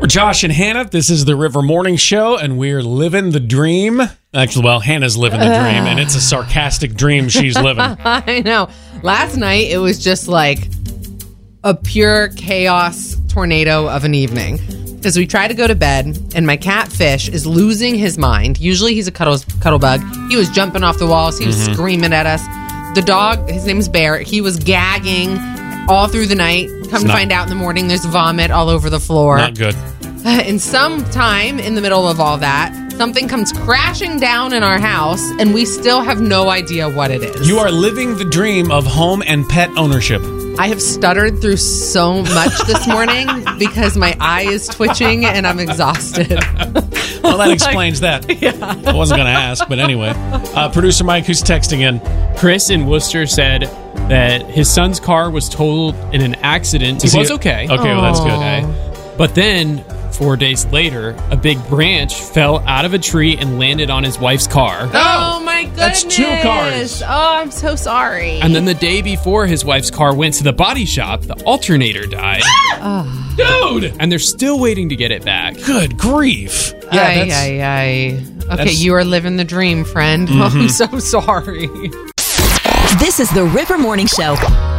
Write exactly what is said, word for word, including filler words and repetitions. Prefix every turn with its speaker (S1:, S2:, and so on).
S1: We're Josh and Hannah. This is the River Morning Show, and we're living the dream. Actually, well, Hannah's living the dream, and it's a sarcastic dream she's living.
S2: I know. Last night, it was just like a pure chaos tornado of an evening. Because we try to go to bed, and my cat Fish is losing his mind. Usually he's a cuddle, cuddle bug. He was jumping off the walls. He was mm-hmm. screaming at us. The dog, his name is Bear, he was gagging all through the night. Come it's to not, find out in the morning, there's vomit all over the floor.
S1: Not good.
S2: And sometime in the middle of all that, something comes crashing down in our house, and we still have no idea what it is.
S1: You are living the dream of home and pet ownership.
S2: I have stuttered through so much this morning because my eye is twitching and I'm exhausted.
S1: Well, that explains that. Yeah. I wasn't going to ask, but anyway. Uh, Producer Mike, who's texting in?
S3: Chris in Worcester said that his son's car was totaled in an accident. He, he was okay.
S1: Okay, well, that's good.
S3: Okay. But then, four days later, a big branch fell out of a tree and landed on his wife's car.
S2: Oh, my goodness.
S1: That's two cars.
S2: Oh, I'm so sorry.
S3: And then the day before his wife's car went to the body shop, the alternator died.
S2: Oh.
S1: Dude!
S3: And they're still waiting to get it back.
S1: Good grief.
S2: Yeah, aye, that's, aye, aye. Okay, that's... you are living the dream, friend. Mm-hmm. Oh, I'm so sorry.
S4: This is the River Morning Show.